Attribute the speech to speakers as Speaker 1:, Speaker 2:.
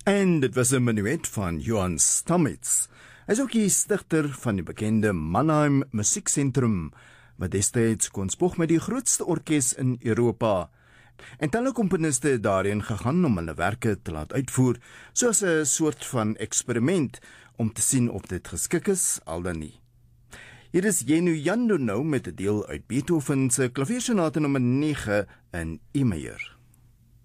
Speaker 1: En dit was 'n menuet van Johann Stamitz. Hy is ook die stigter van die bekende Mannheim Musieksentrum, wat destyds kon spog met die grootste orkes in Europa. En talle komponiste het daarheen gegaan om hulle werke te laat uitvoer, soos 'n soort van eksperiment, om te sien of dit geskik is, al dan nie. Hier is Jenny Jando nou met 'n deel uit Beethoven se Klaviersonate nommer 9 in E majeur.